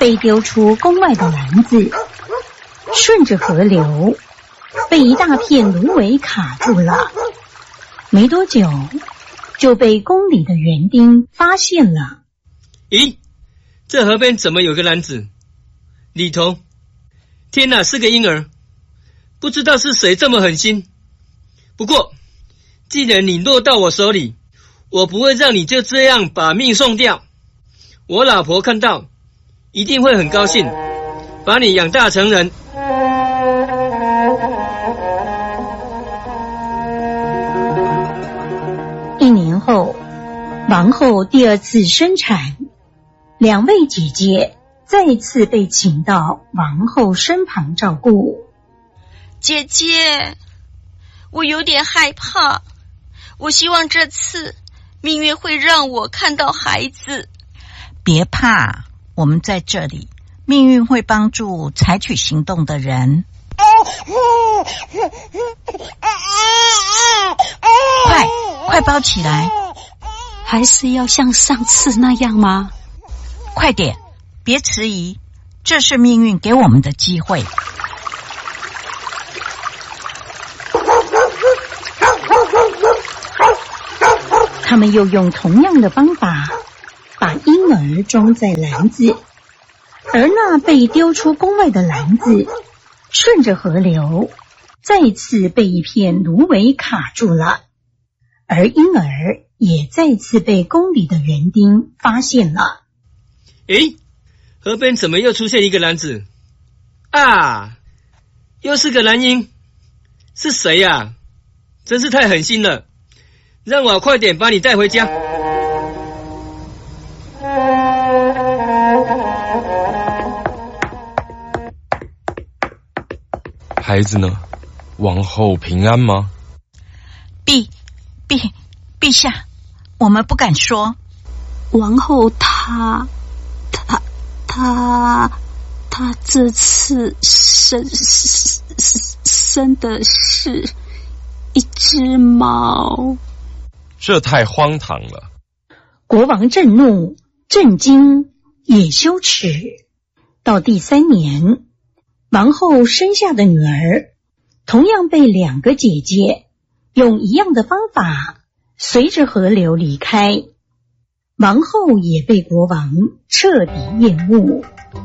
被丢出宫外的篮子，顺着河流被一大片芦苇卡住了。没多久就被宫里的园丁发现了。 咦，这河边怎么有个篮子？里头，天哪，是个婴儿！不知道是谁这么狠心。不过，既然你落到我手里，我不会让你就这样把命送掉。我老婆看到，一定会很高兴，把你养大成人。 1年后，王后第二次生产，2位姐姐再次被请到王后身旁照顾。 姐姐，我有点害怕，我希望这次命运会让我看到孩子。 别怕，我们在这里，命运会帮助采取行动的人。快包起来！ 还是要像上次那样吗？ 快点，别迟疑，这是命运给我们的机会。 他们又用同样的方法把婴儿装在篮子，而那被丢出宫外的篮子顺着河流再次被一片芦苇卡住了，而婴儿也再次被宫里的园丁发现了。 诶，河边怎么又出现一个篮子？啊，又是个男婴，是谁呀？真是太狠心了，让我快点把你带回家。 孩子呢？王后平安吗？ 陛下，我们不敢说。 王后她这次生的是一只猫。 这太荒唐了。 国王震怒、震惊也羞耻。到第3年，王后生下的女儿同样被2个姐姐用一样的方法随着河流离开，王后也被国王彻底厌恶。